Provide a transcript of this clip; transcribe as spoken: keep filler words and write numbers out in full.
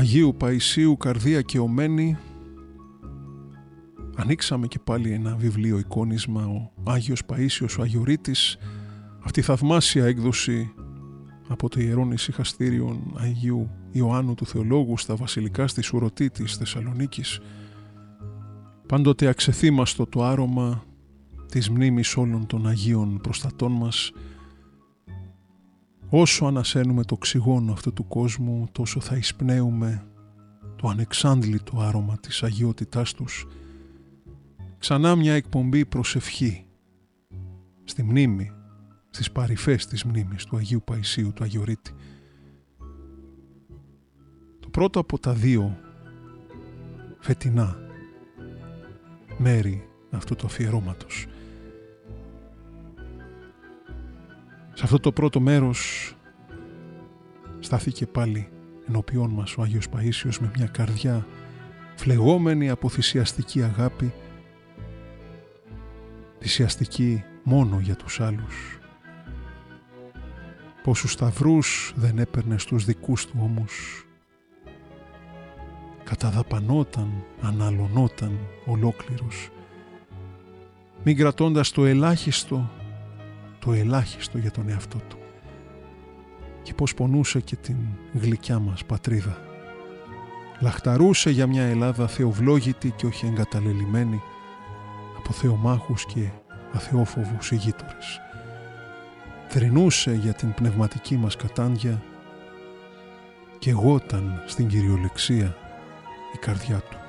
Αγίου Παϊσίου καρδία και ομένη, ανοίξαμε και πάλι ένα βιβλίο εικόνισμα, ο Άγιος Παΐσιος ο Αγιορείτης, αυτή η θαυμάσια έκδοση από το Ιερόν Ησυχαστήριον Αγίου Ιωάννου του Θεολόγου στα βασιλικά στη Σουρωτή της Θεσσαλονίκης. Πάντοτε αξεθήμαστο το άρωμα της μνήμης όλων των Αγίων προστατών μας. Όσο ανασένουμε το οξυγόνο αυτού του κόσμου, τόσο θα εισπνέουμε το ανεξάντλητο άρωμα της αγιότητάς τους. Ξανά μια εκπομπή προσευχή στη μνήμη, στις παρυφές της μνήμης του Αγίου Παϊσίου του Αγιορείτη. Το πρώτο από τα δύο φετινά μέρη αυτού του αφιερώματος. Σε αυτό το πρώτο μέρος στάθηκε πάλι ενώπιόν μας ο Άγιος Παΐσιος με μια καρδιά φλεγόμενη από θυσιαστική αγάπη, θυσιαστική μόνο για τους άλλους. Πόσους σταυρούς δεν έπαιρνε στους δικούς του όμως, καταδαπανόταν, αναλωνόταν ολόκληρος, μην κρατώντας το ελάχιστο, το ελάχιστο για τον εαυτό του. Και πως πονούσε και την γλυκιά μας πατρίδα. Λαχταρούσε για μια Ελλάδα θεοβλόγητη και όχι εγκαταλελειμμένη από θεομάχους και αθεόφοβους ηγείτορες. Θρηνούσε για την πνευματική μας κατάντια και γόταν στην κυριολεξία η καρδιά του.